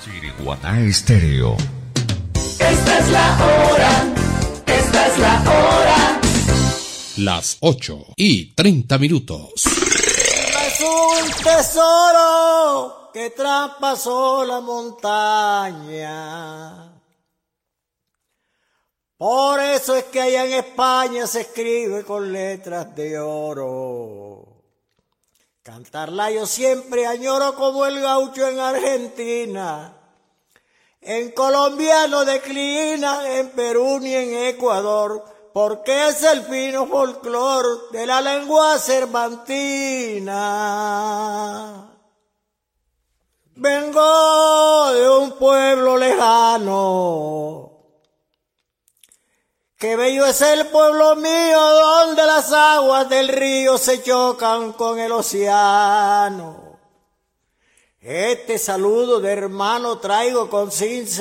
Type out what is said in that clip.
Chiriguaná Estéreo. Esta es la hora, esta es la hora. Las 8:30. Es un tesoro que traspasó la montaña. Por eso es que allá en España se escribe con letras de oro. Cantarla yo siempre añoro como el gaucho en Argentina. En Colombia no declina, en Perú ni en Ecuador, porque es el fino folclor de la lengua cervantina. Vengo de un pueblo lejano, qué bello es el pueblo mío, donde las aguas del río se chocan con el océano. Este saludo de hermano traigo con sinceridad.